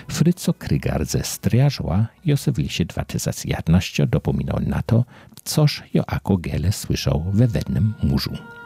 Fryco Krygar ze Stryjażła Józef w lisie 2011 dopominał na to, coż Joako Gele słyszał we wednym murzu.